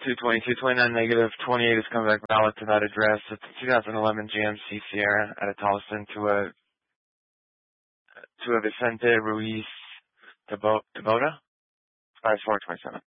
220, 229 negative 28 is coming back valid to that address. It's a 2011 GMC Sierra at a Tolleson to a Vicente Ruiz Tabota, 5427.